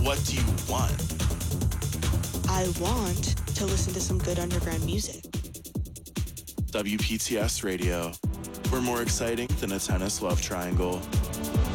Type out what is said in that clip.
What do you want? I want to listen to some good underground music. WPTS Radio. We're more exciting than a tennis love triangle.